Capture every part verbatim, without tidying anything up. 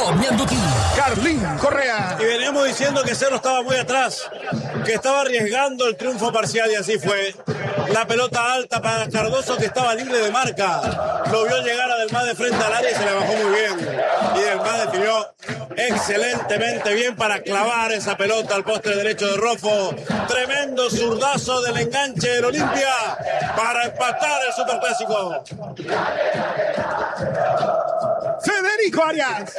Oñanduki, Carlín Correa. Y veníamos diciendo que Cerro estaba muy atrás, que estaba arriesgando el triunfo parcial y así fue. La pelota alta para Cardoso, que estaba libre de marca. Lo vio llegar a Delmar de frente al área y se le bajó muy bien. Y Delmar definió excelentemente bien para clavar esa pelota al poste derecho de Rofo. Tremendo zurdazo del enganche del Olimpia para empatar el Superclásico. Federico Arias.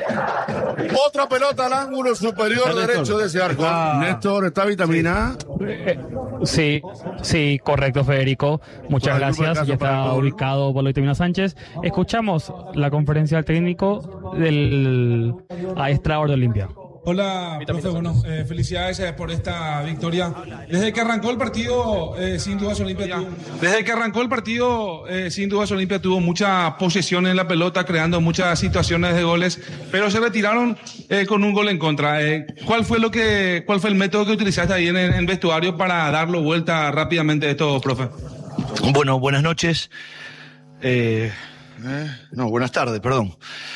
Otra pelota al ángulo superior derecho de ese arco. Ah. Néstor, ¿está vitamina? Eh, Sí, sí, correcto, Federico. Muchas Bueno, gracias. caso Ya está para Paul. ubicado por la vitamina Sánchez. Escuchamos la conferencia del técnico del Aestrador de Olimpia. Hola, profe, bueno, eh, felicidades eh, por esta victoria. Desde que arrancó el partido, eh, sin duda Olimpia tuvo, desde que arrancó el partido, eh, sin duda Olimpia tuvo mucha posesión en la pelota, creando muchas situaciones de goles, pero se retiraron eh, con un gol en contra. Eh, ¿Cuál fue lo que, cuál fue el método que utilizaste ahí en el vestuario para darlo vuelta rápidamente esto, profe? Bueno, buenas noches. Eh, eh, no, buenas tardes, perdón.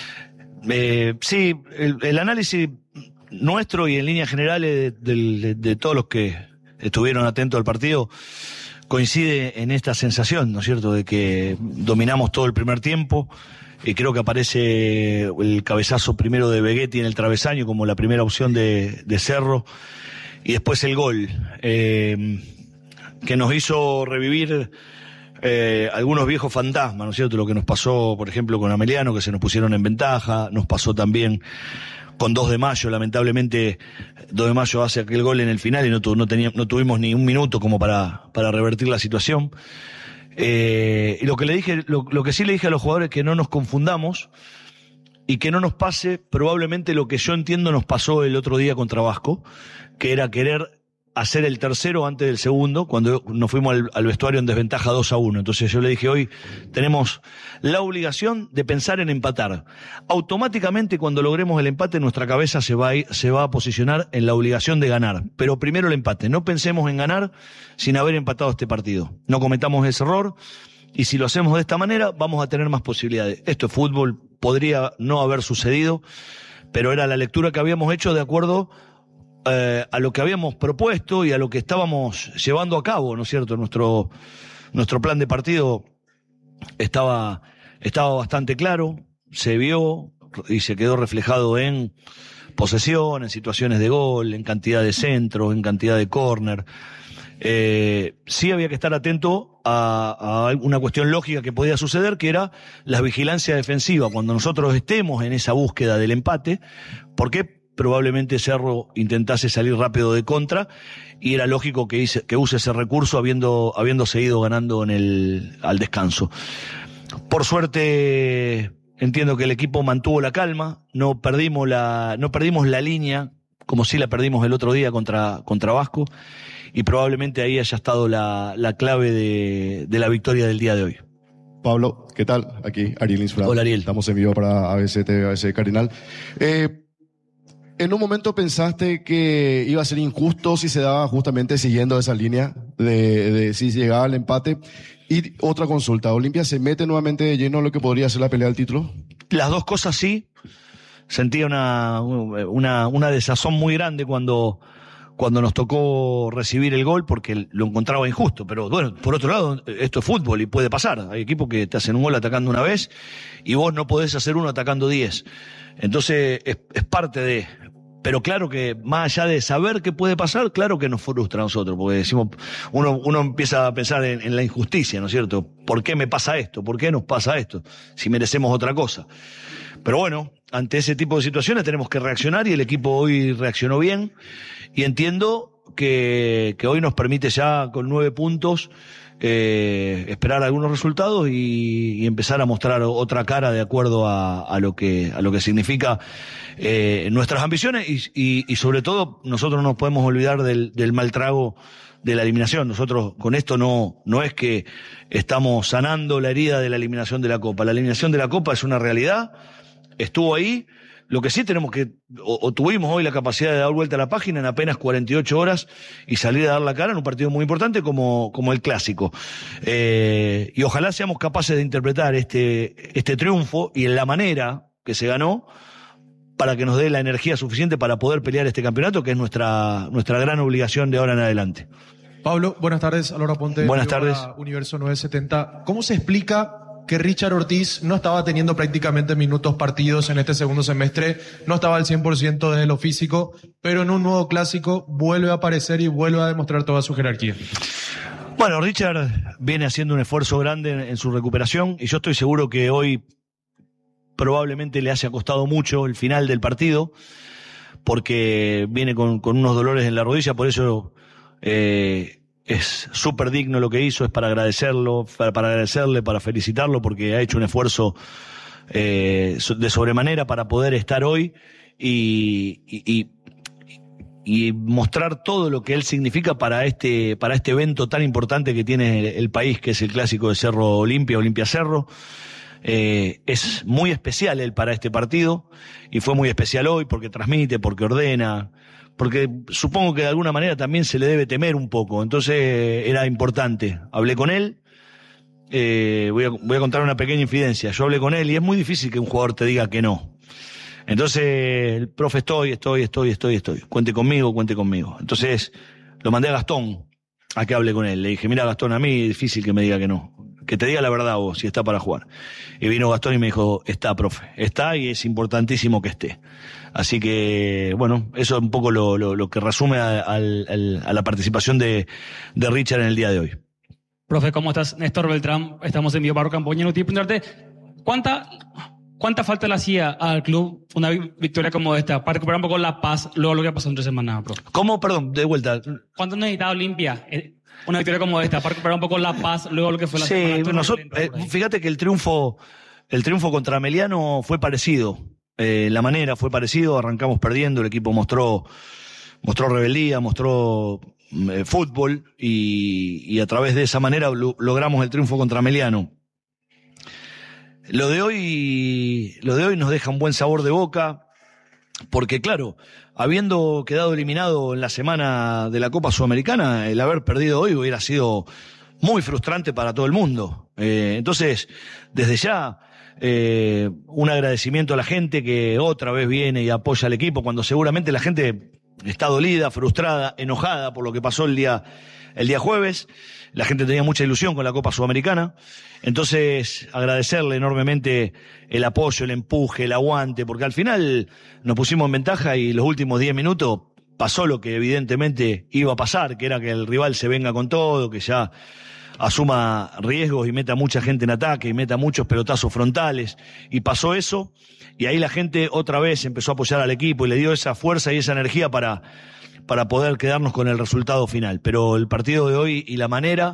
Eh, sí, el, el análisis nuestro y en líneas generales de, de, de todos los que estuvieron atentos al partido coincide en esta sensación, ¿no es cierto?, de que dominamos todo el primer tiempo. Y creo que aparece el cabezazo primero de Begetti en el travesaño como la primera opción de, de Cerro, y después el gol eh, que nos hizo revivir eh, algunos viejos fantasmas, ¿no es cierto?, lo que nos pasó por ejemplo con Ameliano, que se nos pusieron en ventaja, nos pasó también con dos de mayo, lamentablemente dos de mayo hace aquel gol en el final y no, tu, no, teníamos, no tuvimos ni un minuto como para, para revertir la situación. Eh, y lo que le dije, lo, lo que sí le dije a los jugadores es que no nos confundamos y que no nos pase probablemente lo que yo entiendo nos pasó el otro día contra Vasco, que era querer hacer el tercero antes del segundo, cuando nos fuimos al, al vestuario en desventaja dos a uno. Entonces yo le dije, hoy tenemos la obligación de pensar en empatar. Automáticamente cuando logremos el empate nuestra cabeza se va a, ir, se va a posicionar en la obligación de ganar. Pero primero el empate. No pensemos en ganar sin haber empatado este partido. No cometamos ese error y si lo hacemos de esta manera vamos a tener más posibilidades. Esto es fútbol, podría no haber sucedido, pero era la lectura que habíamos hecho de acuerdo Eh, a lo que habíamos propuesto y a lo que estábamos llevando a cabo, ¿no es cierto? Nuestro, nuestro plan de partido estaba, estaba bastante claro, se vio y se quedó reflejado en posesión, en situaciones de gol, en cantidad de centros, en cantidad de córner. Eh, sí había que estar atento a, a una cuestión lógica que podía suceder, que era la vigilancia defensiva. Cuando nosotros estemos en esa búsqueda del empate, ¿por qué? Probablemente Cerro intentase salir rápido de contra y era lógico que, hice, que use ese recurso habiendo, habiendo seguido ganando en el, al descanso. Por suerte entiendo que el equipo mantuvo la calma, no perdimos la, no perdimos la línea como si la perdimos el otro día contra, contra Vasco, y probablemente ahí haya estado la, la clave de, de la victoria del día de hoy. Pablo, ¿qué tal? Aquí Ariel Insfra. Hola, Ariel. Estamos en vivo para A B C T V, A B C Cardinal. Eh, ¿En un momento pensaste que iba a ser injusto si se daba justamente siguiendo esa línea de, de si llegaba al empate? Y otra consulta, ¿Olimpia se mete nuevamente de lleno en lo que podría ser la pelea del título? Las dos cosas sí. Sentía una, una, una desazón muy grande cuando, cuando nos tocó recibir el gol porque lo encontraba injusto. Pero bueno, por otro lado, esto es fútbol y puede pasar. Hay equipos que te hacen un gol atacando una vez y vos no podés hacer uno atacando diez. Entonces es, es parte de... Pero claro que más allá de saber qué puede pasar, claro que nos frustra a nosotros, porque decimos, uno, uno empieza a pensar en, en la injusticia, ¿no es cierto? ¿Por qué me pasa esto? ¿Por qué nos pasa esto? Si merecemos otra cosa. Pero bueno, ante ese tipo de situaciones tenemos que reaccionar y el equipo hoy reaccionó bien y entiendo que, que hoy nos permite ya con nueve puntos Eh, esperar algunos resultados y, y empezar a mostrar otra cara de acuerdo a, a lo que a lo que significa eh, nuestras ambiciones y, y, y sobre todo nosotros no nos podemos olvidar del, del mal trago de la eliminación. Nosotros con esto no no es que estamos sanando la herida de la eliminación de la Copa. La eliminación de la Copa es una realidad, estuvo ahí. Lo que sí tenemos que, o, o tuvimos hoy la capacidad de dar vuelta a la página en apenas cuarenta y ocho horas y salir a dar la cara en un partido muy importante como, como el Clásico. Eh, y ojalá seamos capaces de interpretar este, este triunfo y en la manera que se ganó para que nos dé la energía suficiente para poder pelear este campeonato, que es nuestra, nuestra gran obligación de ahora en adelante. Pablo, buenas tardes. Alora Ponte. Buenas tardes. Universo novecientos setenta. ¿Cómo se explica que Richard Ortiz no estaba teniendo prácticamente minutos partidos en este segundo semestre? No estaba al cien por ciento desde lo físico, pero en un nuevo clásico vuelve a aparecer y vuelve a demostrar toda su jerarquía. Bueno, Richard viene haciendo un esfuerzo grande en, en su recuperación y yo estoy seguro que hoy probablemente le haya costado mucho el final del partido, porque viene con, con unos dolores en la rodilla, por eso eh, es súper digno lo que hizo, es para agradecerlo, para, para agradecerle, para felicitarlo, porque ha hecho un esfuerzo eh, de sobremanera para poder estar hoy y, y, y, y mostrar todo lo que él significa para este, para este evento tan importante que tiene el, el país, que es el clásico de Cerro Olimpia, Olimpia Cerro. Eh, es muy especial él para este partido y fue muy especial hoy porque transmite, porque ordena, porque supongo que de alguna manera también se le debe temer un poco, entonces era importante. Hablé con él, eh, voy, a, voy a contar una pequeña infidencia, yo hablé con él y es muy difícil que un jugador te diga que no. Entonces el profe estoy, estoy, estoy, estoy, estoy, cuente conmigo, cuente conmigo. Entonces lo mandé a Gastón a que hable con él, le dije, mira Gastón, a mí es difícil que me diga que no. Que te diga la verdad vos, si está para jugar. Y vino Gastón y me dijo, está, profe, está y es importantísimo que esté. Así que, bueno, eso es un poco lo, lo, lo que resume a, a, a la participación de, de Richard en el día de hoy. Profe, ¿cómo estás? Néstor Beltrán, estamos en Vivo Barro Campoña. No te preguntarte, ¿cuánta, ¿cuánta falta le hacía al club una victoria como esta para recuperar un poco la paz luego lo que pasó entre semanas, profe? ¿Cómo? Perdón, de vuelta. ¿Cuánto necesitaba Olimpia? Una victoria como esta, para recuperar un poco la paz luego lo que fue la sí, semana. Nosotros, eh, fíjate que el triunfo, el triunfo contra Meliano fue parecido. Eh, la manera fue parecido, arrancamos perdiendo, el equipo mostró, mostró rebeldía, mostró eh, fútbol y, y a través de esa manera lo, logramos el triunfo contra Meliano. Lo de hoy, lo de hoy nos deja un buen sabor de boca, porque claro, habiendo quedado eliminado en la semana de la Copa Sudamericana, el haber perdido hoy hubiera sido muy frustrante para todo el mundo. Eh, entonces, desde ya, eh, un agradecimiento a la gente que otra vez viene y apoya al equipo, cuando seguramente la gente está dolida, frustrada, enojada por lo que pasó el día, el día jueves. La gente tenía mucha ilusión con la Copa Sudamericana. Entonces, agradecerle enormemente el apoyo, el empuje, el aguante, porque al final nos pusimos en ventaja y los últimos diez minutos pasó lo que evidentemente iba a pasar, que era que el rival se venga con todo, que ya asuma riesgos y meta mucha gente en ataque y meta muchos pelotazos frontales. Y pasó eso, y ahí la gente otra vez empezó a apoyar al equipo y le dio esa fuerza y esa energía para, para poder quedarnos con el resultado final. Pero el partido de hoy y la manera,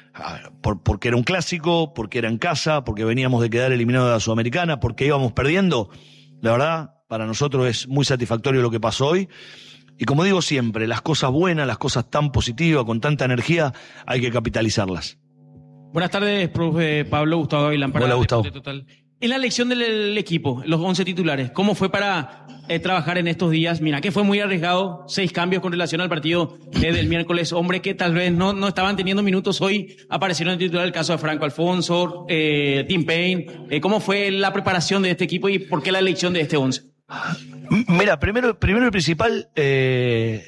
por, porque era un clásico, porque era en casa, porque veníamos de quedar eliminados de la Sudamericana, porque íbamos perdiendo, la verdad, para nosotros es muy satisfactorio lo que pasó hoy. Y como digo siempre, las cosas buenas, las cosas tan positivas, con tanta energía, hay que capitalizarlas. Buenas tardes, profe Pablo. Gustavo Gavilán para Hola, Gustavo. Total. En la elección del equipo, los once titulares, ¿cómo fue para eh, trabajar en estos días? Mira, que fue muy arriesgado, seis cambios con relación al partido eh, del miércoles. Hombre que tal vez no, no estaban teniendo minutos hoy, aparecieron en titular el caso de Franco Alfonso, eh, Tim Payne. Eh, ¿Cómo fue la preparación de este equipo y por qué la elección de este once? Mira, primero, primero y principal, eh,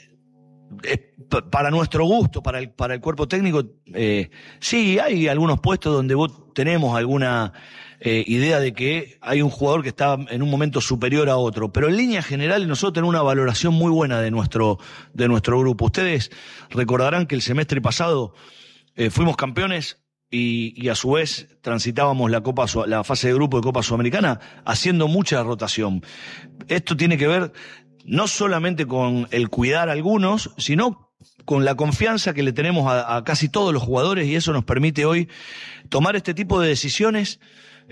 eh, para nuestro gusto, para el, para el cuerpo técnico, eh, sí, hay algunos puestos donde vos tenemos alguna eh, idea de que hay un jugador que está en un momento superior a otro, pero en líneas generales nosotros tenemos una valoración muy buena de nuestro, de nuestro grupo. Ustedes recordarán que el semestre pasado eh, fuimos campeones y, y a su vez transitábamos la Copa, la fase de grupo de Copa Sudamericana haciendo mucha rotación. Esto tiene que ver no solamente con el cuidar a algunos, sino con la confianza que le tenemos a, a casi todos los jugadores, y eso nos permite hoy tomar este tipo de decisiones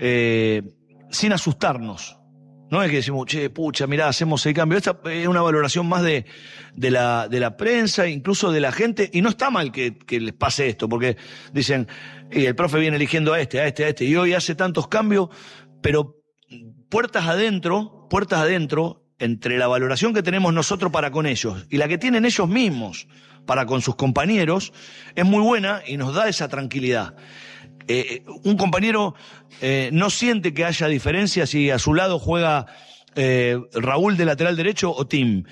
eh, sin asustarnos. No es que decimos, che, pucha, mirá, hacemos seis cambios. Esta es una valoración más de, de la, de la prensa, incluso de la gente, y no está mal que, que les pase esto, porque dicen, y el profe viene eligiendo a este, a este, a este, y hoy hace tantos cambios, pero puertas adentro, puertas adentro, entre la valoración que tenemos nosotros para con ellos y la que tienen ellos mismos para con sus compañeros, es muy buena y nos da esa tranquilidad. Eh, un compañero eh, no siente que haya diferencia si a su lado juega Eh, Raúl de lateral derecho o Tim.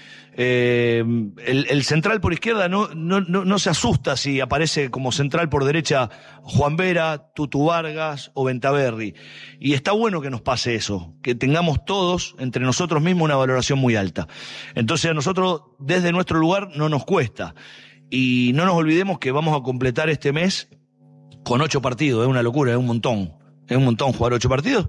Eh, el, el central por izquierda no, no, no, no se asusta si aparece como central por derecha Juan Vera, Tutu Vargas o Bentaberri. Y está bueno que nos pase eso, que tengamos todos entre nosotros mismos una valoración muy alta. Entonces a nosotros desde nuestro lugar no nos cuesta. Y no nos olvidemos que vamos a completar este mes con ocho partidos, es una locura, es un montón. Es un montón jugar ocho partidos.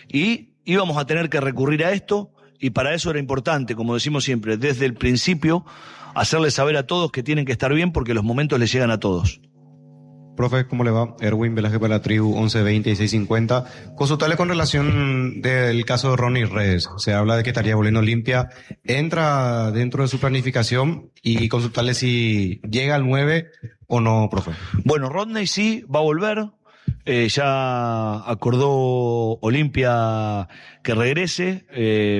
Y íbamos a tener que recurrir a esto, y para eso era importante, como decimos siempre, desde el principio, hacerles saber a todos que tienen que estar bien porque los momentos les llegan a todos. Profe, ¿cómo le va? Erwin Velaje para la tribu, once veinte y seis cincuenta. Consultarle con relación del caso de Ronnie Redes. Se habla de que estaría volviendo Olimpia. ¿Entra dentro de su planificación? Y consultarle si llega al nueve o no, profe. Bueno, Rodney sí va a volver. Eh, ya acordó Olimpia que regrese eh,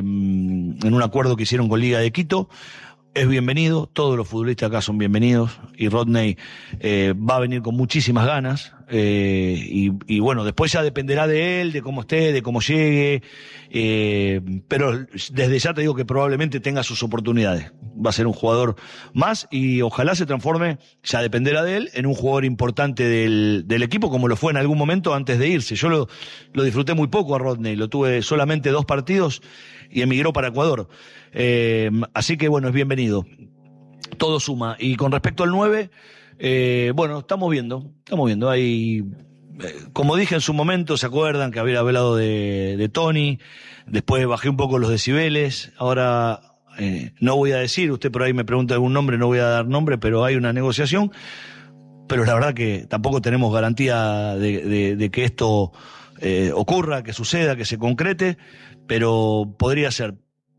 en un acuerdo que hicieron con Liga de Quito. Es bienvenido, todos los futbolistas acá son bienvenidos y Rodney eh, va a venir con muchísimas ganas eh, y, y bueno, después ya dependerá de él, de cómo esté, de cómo llegue, eh, pero desde ya te digo que probablemente tenga sus oportunidades. Va a ser un jugador más y ojalá se transforme, ya dependerá de él, en un jugador importante del, del equipo como lo fue en algún momento antes de irse. Yo lo, lo disfruté muy poco a Rodney, lo tuve solamente dos partidos y emigró para Ecuador. Eh, así que bueno, es bienvenido. Todo suma. Y con respecto al nueve, eh, bueno, estamos viendo, estamos viendo. Hay, eh, como dije en su momento, ¿se acuerdan que había hablado de, de Tony? Después bajé un poco los decibeles. Ahora eh, no voy a decir, usted por ahí me pregunta algún nombre, no voy a dar nombre, pero hay una negociación. Pero la verdad que tampoco tenemos garantía de, de, de que esto eh, ocurra, que suceda, que se concrete, pero podría ser.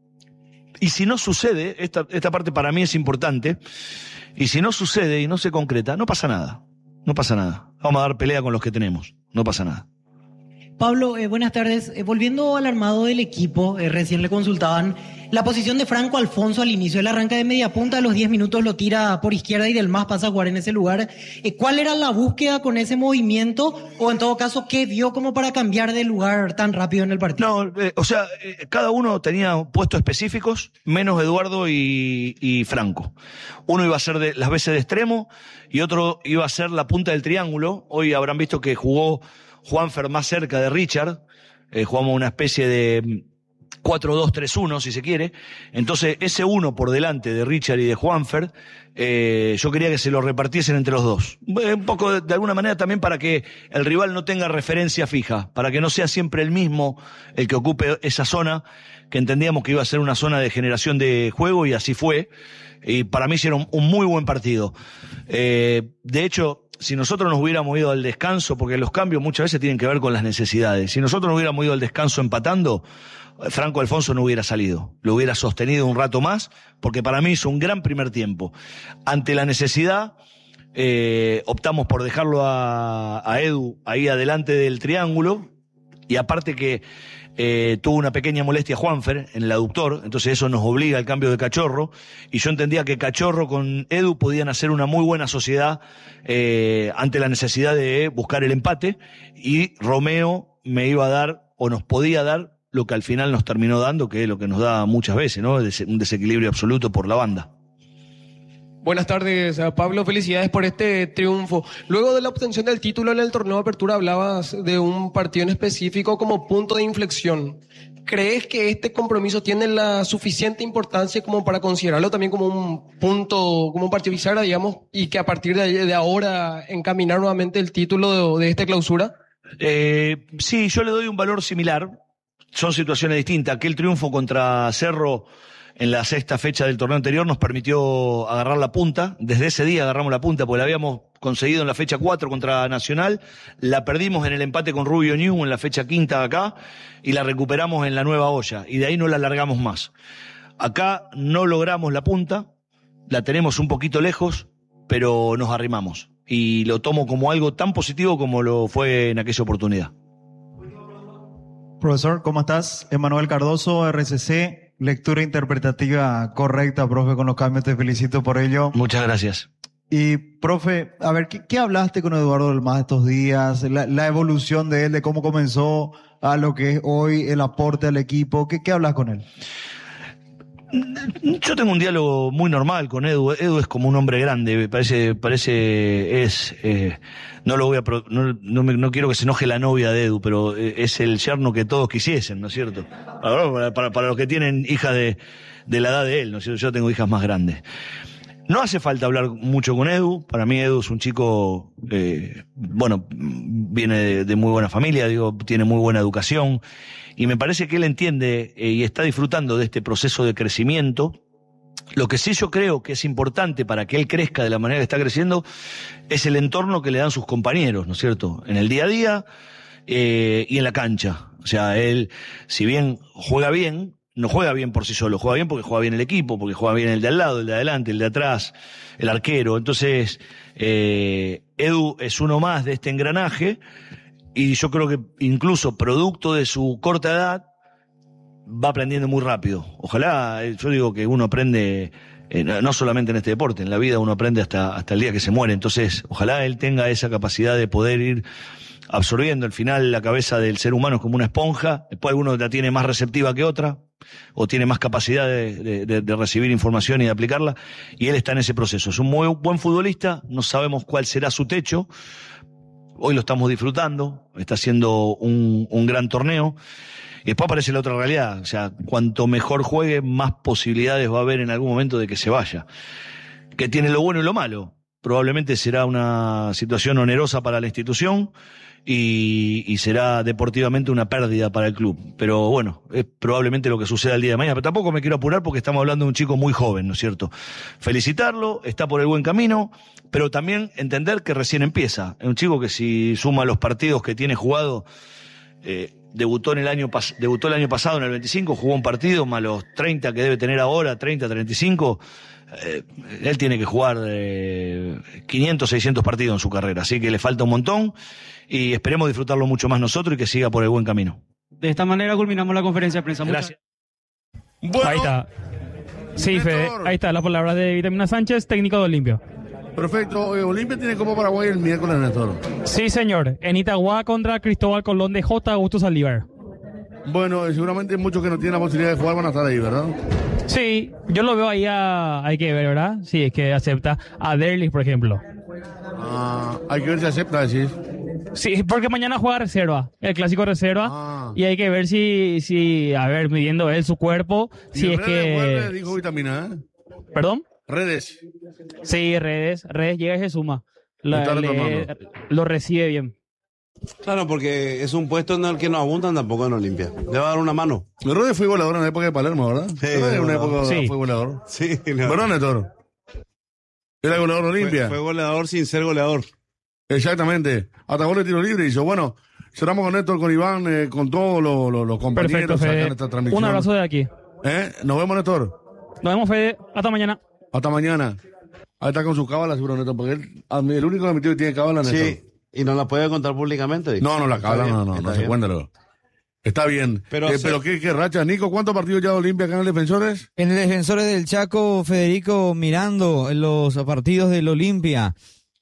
Y si no sucede, esta, esta parte para mí es importante, y si no sucede y no se concreta, no pasa nada, no pasa nada. Vamos a dar pelea con los que tenemos, no pasa nada. Pablo, eh, buenas tardes. Eh, volviendo al armado del equipo, eh, recién le consultaban la posición de Franco Alfonso al inicio. Él arranca de media punta, a los diez minutos lo tira por izquierda y Del Mas pasa a jugar en ese lugar. Eh, ¿Cuál era la búsqueda con ese movimiento? O en todo caso, ¿qué vio como para cambiar de lugar tan rápido en el partido? No, eh, o sea, eh, cada uno tenía puestos específicos, menos Eduardo y, y Franco. Uno iba a ser de, las veces de extremo y otro iba a ser la punta del triángulo. Hoy habrán visto que jugó Juanfer más cerca de Richard, eh, jugamos una especie de cuatro dos tres uno si se quiere, entonces ese uno por delante de Richard y de Juanfer, eh, yo quería que se lo repartiesen entre los dos, eh, un poco de, de alguna manera también para que el rival no tenga referencia fija, para que no sea siempre el mismo el que ocupe esa zona, que entendíamos que iba a ser una zona de generación de juego y así fue, y para mí hicieron un muy buen partido. Eh, de hecho, si nosotros nos hubiéramos ido al descanso, porque los cambios muchas veces tienen que ver con las necesidades, si nosotros nos hubiéramos ido al descanso empatando, Franco Alfonso no hubiera salido, lo hubiera sostenido un rato más, porque para mí hizo un gran primer tiempo. Ante la necesidad, eh, optamos por dejarlo a, a Edu ahí adelante del triángulo, y aparte que eh, tuvo una pequeña molestia Juanfer en el aductor, entonces eso nos obliga al cambio de Cachorro, y yo entendía que Cachorro con Edu podían hacer una muy buena sociedad eh, ante la necesidad de buscar el empate, y Romeo me iba a dar, o nos podía dar, lo que al final nos terminó dando, que es lo que nos da muchas veces, ¿no? Un desequilibrio absoluto por la banda. Buenas tardes, Pablo. Felicidades por este triunfo. Luego de la obtención del título en el torneo de apertura, hablabas de un partido en específico como punto de inflexión. ¿Crees que este compromiso tiene la suficiente importancia como para considerarlo también como un punto, como un partido bisagra, digamos, y que a partir de, de ahora encaminar nuevamente el título de, de esta clausura? Eh, sí, yo le doy un valor similar. Son situaciones distintas. Aquel triunfo contra Cerro en la sexta fecha del torneo anterior nos permitió agarrar la punta. Desde ese día agarramos la punta, porque la habíamos conseguido en la fecha cuatro contra Nacional, la perdimos en el empate con Rubio New en la fecha quinta acá, y la recuperamos en la Nueva Olla, y de ahí no la largamos más. Acá no logramos la punta, la tenemos un poquito lejos, pero nos arrimamos, y lo tomo como algo tan positivo como lo fue en aquella oportunidad. Profesor, ¿cómo estás? Emanuel Cardoso, R C C, lectura interpretativa correcta, profe, con los cambios, te felicito por ello. Muchas gracias. Y, profe, a ver, ¿qué, qué hablaste con Eduardo Del Mas estos días? La, la evolución de él, de cómo comenzó a lo que es hoy el aporte al equipo? ¿Qué, qué hablas con él? Yo tengo un diálogo muy normal con Edu. Edu es como un hombre grande, parece, parece, es, eh, no lo voy a, pro, no, no, me, no quiero que se enoje la novia de Edu, pero es el yerno que todos quisiesen, ¿no es cierto? Para, para, para los que tienen hijas de, de la edad de él, ¿no es cierto? Yo tengo hijas más grandes. No hace falta hablar mucho con Edu. Para mí Edu es un chico, eh, bueno, viene de, de muy buena familia, digo, tiene muy buena educación. Y me parece que él entiende eh, y está disfrutando de este proceso de crecimiento. Lo que sí yo creo que es importante para que él crezca de la manera que está creciendo es el entorno que le dan sus compañeros, ¿no es cierto? En el día a día eh, y en la cancha. O sea, él, si bien juega bien, no juega bien por sí solo, juega bien porque juega bien el equipo, porque juega bien el de al lado, el de adelante, el de atrás, el arquero. Entonces, eh, Edu es uno más de este engranaje. Y yo creo que incluso producto de su corta edad va aprendiendo muy rápido. Ojalá, yo digo que uno aprende, eh, no solamente en este deporte, en la vida uno aprende hasta, hasta el día que se muere. Entonces, ojalá él tenga esa capacidad de poder ir absorbiendo. Al final la cabeza del ser humano es como una esponja, después alguno la tiene más receptiva que otra, o tiene más capacidad de, de, de recibir información y de aplicarla, y él está en ese proceso. Es un muy buen futbolista, no sabemos cuál será su techo. Hoy lo estamos disfrutando, está haciendo un, un gran torneo. Y después aparece la otra realidad, o sea, cuanto mejor juegue, más posibilidades va a haber en algún momento de que se vaya. Que tiene lo bueno y lo malo. Probablemente será una situación onerosa para la institución y, y será deportivamente una pérdida para el club. Pero bueno, es probablemente lo que suceda el día de mañana. Pero tampoco me quiero apurar porque estamos hablando de un chico muy joven, ¿no es cierto? Felicitarlo, está por el buen camino, pero también entender que recién empieza. Es un chico que si suma los partidos que tiene jugado, eh, debutó en el año pas- debutó el año pasado en el veinticinco, jugó un partido, más los treinta que debe tener ahora, treinta, treinta y cinco, eh, él tiene que jugar eh, quinientos, seiscientos partidos en su carrera, así que le falta un montón y esperemos disfrutarlo mucho más nosotros y que siga por el buen camino. De esta manera culminamos la conferencia de prensa. Gracias. Bueno, ahí está. Sí, Fede, ahí está las palabras de Vitamina Sánchez, técnico de Olimpia. Perfecto. Eh, Olimpia tiene Copa Paraguay el miércoles, Néstor. Sí, señor. En Itagua contra Cristóbal Colón de J. Augusto Saldívar. Bueno, eh, seguramente muchos que no tienen la posibilidad de jugar van a estar ahí, ¿verdad? Sí, yo lo veo ahí a... Hay que ver, ¿verdad? Sí, es que acepta a Derlis, por ejemplo. Ah, hay que ver si acepta, decís. Sí, porque mañana juega reserva, el clásico reserva, ah. y hay que ver si, si, a ver, midiendo él su cuerpo, si es que... Redes dijo Vitamina, ¿eh? ¿Perdón? Redes. Sí, Redes, Redes llega y se suma. La, le, lo recibe bien. Claro, porque es un puesto en el que no abundan tampoco en Olimpia. Le va a dar una mano. Redes fue goleador en la época de Palermo, ¿verdad? Sí, en una época sí. fue goleador. Sí. No. ¿Verdad, Néstor? Era goleador de Olimpia. Fue, fue goleador sin ser goleador. Exactamente. Hasta gol de tiro libre hizo. Bueno, cerramos con Néstor, con Iván, eh, con todos los, los, los compañeros. Perfecto, Fede. En esta transmisión. Un abrazo de aquí. ¿Eh? Nos vemos, Néstor. Nos vemos, Fede. Hasta mañana. Hasta mañana. Ahí está con sus cábalas, seguro, Néstor, porque él, el único que admitió que tiene cábalas, Néstor. Sí, y no la puede contar públicamente. No, no, la cábala, no, no, no se cuenta. Está bien. Pero, eh, se... pero ¿qué, qué racha, Nico? ¿Cuántos partidos ya de Olimpia acá en el Defensores? En el Defensores del Chaco, Federico, mirando los partidos del Olimpia.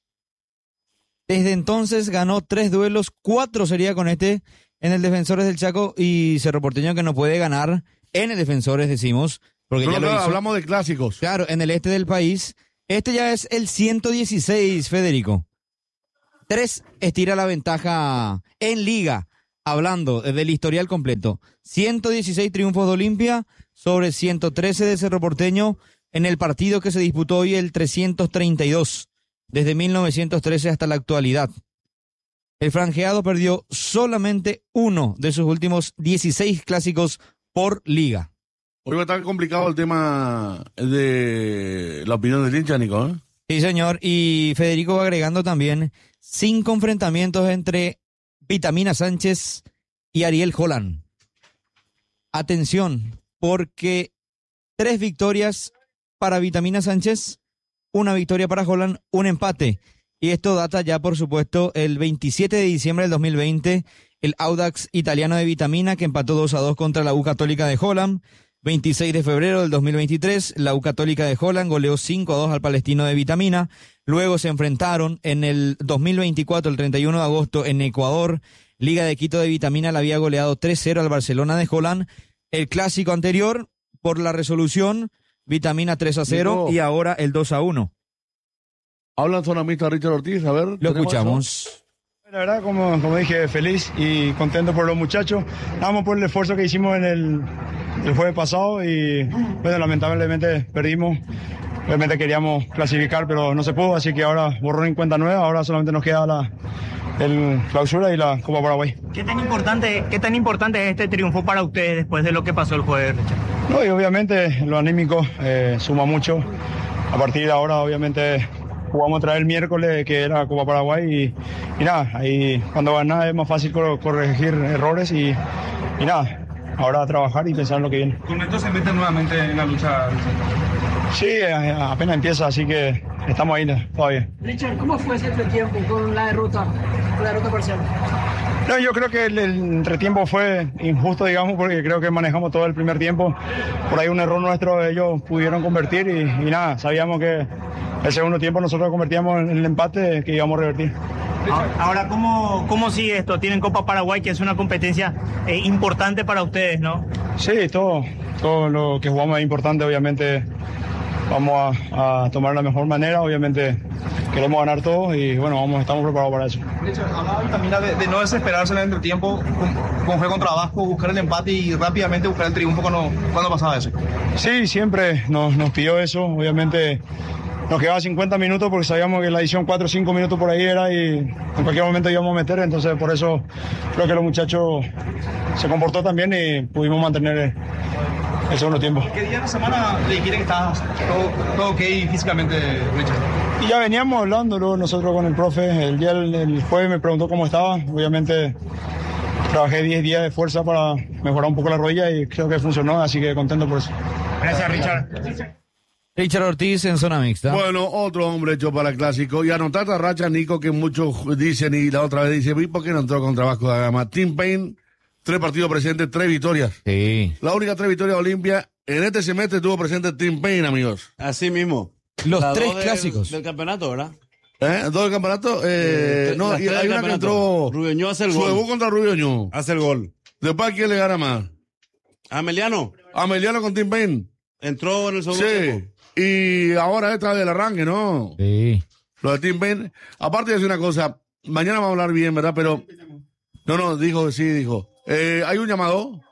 Desde entonces ganó tres duelos, cuatro sería con este en el Defensores del Chaco y Cerro Porteño que no puede ganar en el Defensores, decimos. Porque no, ya no, lo hizo. Hablamos de clásicos. Claro, en el este del país. Este ya es el ciento dieciséis, Federico. Tres estira la ventaja en liga, hablando del historial completo. ciento dieciséis triunfos de Olimpia sobre ciento trece de Cerro Porteño en el partido que se disputó hoy, el trescientos treinta y dos, desde mil novecientos trece hasta la actualidad. El franjeado perdió solamente uno de sus últimos dieciséis clásicos por liga. Hoy va a estar complicado el tema de la opinión del hincha, Nico, ¿eh? Sí, señor. Y Federico va agregando también cinco enfrentamientos entre Vitamina Sánchez y Ariel Holland. Atención, porque tres victorias para Vitamina Sánchez, una victoria para Holland, un empate. Y esto data ya, por supuesto, el veintisiete de diciembre del dos mil veinte, el Audax italiano de Vitamina, que empató dos a dos contra la U Católica de Holland. veintiséis de febrero del dos mil veintitrés, la U Católica de Holland goleó cinco a dos al Palestino de Vitamina. Luego se enfrentaron en el dos mil veinticuatro, el treinta y uno de agosto, en Ecuador, Liga de Quito de Vitamina le había goleado tres cero al Barcelona de Holland. El clásico anterior, por la resolución, Vitamina tres a cero Nico. y ahora el dos a uno. Hablan sonamista Richard Ortiz, a ver. Lo escuchamos. Eso? La verdad, como, como dije, feliz y contento por los muchachos. Vamos por el esfuerzo que hicimos en el, el jueves pasado y, bueno, lamentablemente perdimos. Obviamente queríamos clasificar, pero no se pudo, así que ahora borrón en cuenta nueva. Ahora solamente nos queda la el clausura y la Copa Paraguay. ¿Qué tan importante, qué tan importante es este triunfo para ustedes después de lo que pasó el jueves, Richard? No, y obviamente lo anímico eh, suma mucho. A partir de ahora, obviamente, jugamos otra vez el miércoles, que era Copa Paraguay, y, y nada, ahí cuando ganas es más fácil cor- corregir errores y, y nada, ahora a trabajar y pensar en lo que viene. Con esto se mete nuevamente en la lucha. Sí, eh, apenas empieza, así que estamos ahí todavía. Richard, ¿cómo fue ese entretiempo con la derrota, con la derrota parcial? No, yo creo que el, el entretiempo fue injusto, digamos, porque creo que manejamos todo el primer tiempo. Por ahí un error nuestro, ellos pudieron convertir y, y nada, sabíamos que el segundo tiempo nosotros convertíamos en el empate que íbamos a revertir. Ahora, ¿cómo, cómo sigue esto? Tienen Copa Paraguay, que es una competencia eh, importante para ustedes, ¿no? Sí, todo, todo lo que jugamos es importante, obviamente vamos a, a tomar la mejor manera, obviamente queremos ganar todo y bueno, vamos, estamos preparados para eso. Richard, hablaba Vitamina de, de no desesperarse en el entretiempo, con, con juego con trabajo, buscar el empate y rápidamente buscar el triunfo cuando, cuando pasaba eso. Sí, siempre nos, nos pidió eso, obviamente nos quedaba cincuenta minutos porque sabíamos que la edición cuatro o cinco minutos por ahí era y en cualquier momento íbamos a meter, entonces por eso creo que los muchachos se comportó también y pudimos mantener el, el segundo tiempo. ¿Qué día de la semana le quieren que estás todo, todo ok físicamente, Richard? Y ya veníamos hablándolo nosotros con el profe, el día el, el jueves me preguntó cómo estaba, obviamente trabajé diez días de fuerza para mejorar un poco la rodilla y creo que funcionó, así que contento por eso. Gracias, Richard. Richard Ortiz en zona mixta. Bueno, otro hombre hecho para el clásico. Y anotar esta racha, Nico, que muchos dicen y la otra vez dice, ¿y por qué no entró contra Vasco da Gama? Tim Payne, tres partidos presentes, tres victorias. Sí. La única tres victorias de Olimpia. En este semestre estuvo presente Tim Payne, amigos. Así mismo. Los Las tres dos del- clásicos. Del campeonato, ¿verdad? ¿Eh? ¿Dos del campeonato? Eh, Eh, no, las y tres hay del una que campeonato. entró... Rubio Ñu hace el Su gol. debut contra Rubio Ñu. Hace el gol. Después, ¿a quién le gana más? Ameliano. Ameliano con Tim Payne. Entró en el segundo Sí. tiempo. Y ahora esta del arranque, ¿no? Sí. Lo de Tim Payne. Aparte de decir una cosa, mañana vamos a hablar bien, ¿verdad? Pero... No, no, dijo, sí, dijo. Eh, ¿Hay un llamado?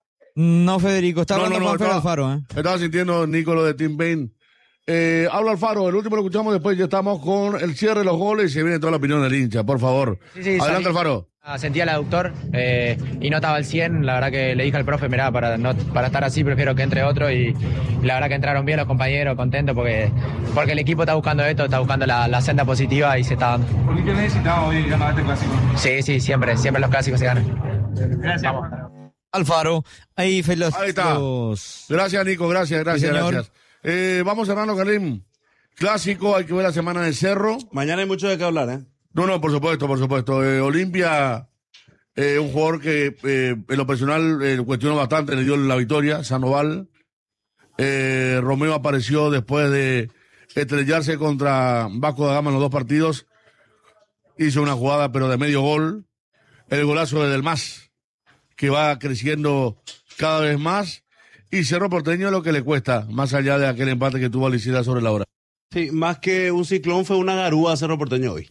No, Federico, está No, hablando no, no, Juanfer estaba- Alfaro, ¿eh? Estaba sintiendo, Nico, lo de Tim Payne. Eh, habla Alfaro, el último lo escuchamos, después ya estamos con el cierre de los goles y se viene toda la opinión del hincha, por favor. Sí, sí, Adelante, salí- Alfaro. Ah, Sentía el aductor eh, y no estaba al cien. La verdad que le dije al profe, mirá, para, no, para estar así prefiero que entre otro. Y, y la verdad que entraron bien los compañeros, contentos porque, porque el equipo está buscando esto, está buscando la, la senda positiva y se está dando. Olimpia necesitaba hoy ganar este clásico. Sí, sí, siempre, siempre los clásicos se ganan. Gracias. Alfaro, ahí, fe- los, Ahí está. los- Gracias, Nico, gracias, gracias, Sí, señor. gracias. Eh, vamos cerrando, Karim. Clásico, hay que ver la semana de Cerro. Mañana hay mucho de qué hablar, ¿eh? No, no, por supuesto, por supuesto. Eh, Olimpia, eh, un jugador que eh, en lo personal eh, cuestionó bastante, le dio la victoria, Sandoval. Eh, Romeo apareció después de estrellarse contra Vasco da Gama en los dos partidos. Hizo una jugada, pero de medio gol. El golazo de Del Mas, que va creciendo cada vez más. Y Cerro Porteño lo que le cuesta, más allá de aquel empate que tuvo Alicida sobre la hora. Sí, más que un ciclón fue una garúa a Cerro Porteño hoy.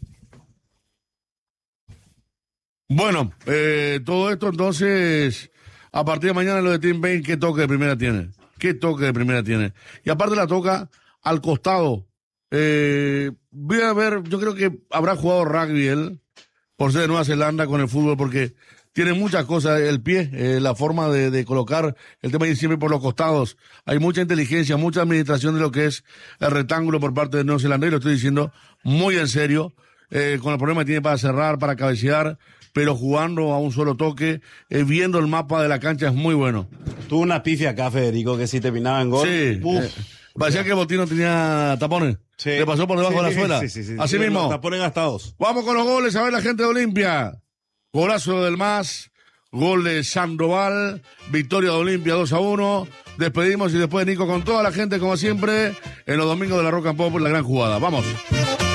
Bueno, eh, todo esto entonces, a partir de mañana lo de Tim Payne, ¿qué toque de primera tiene? ¿Qué toque de primera tiene? Y aparte la toca al costado. Eh, voy a ver, yo creo que habrá jugado rugby él, por ser de Nueva Zelanda con el fútbol, porque tiene muchas cosas, el pie, eh, la forma de, de colocar el tema de ir siempre por los costados. Hay mucha inteligencia, mucha administración de lo que es el rectángulo por parte de Nueva Zelanda, y lo estoy diciendo muy en serio, eh, con el problema que tiene para cerrar, para cabecear, pero jugando a un solo toque, eh, viendo el mapa de la cancha es muy bueno. Tuvo una pifia acá, Federico, que si terminaba en gol. Sí, uf. eh, parecía que Botino tenía tapones. Sí. Le pasó por debajo Sí, de la suela. sí, sí, sí. Así Sí, mismo. los tapones gastados. Vamos con los goles, a ver la gente de Olimpia. Golazo del Mas, gol de Sandoval, victoria de Olimpia dos a uno. Despedimos y después Nico con toda la gente como siempre en los domingos de la Rock and Pop, la gran jugada. Vamos.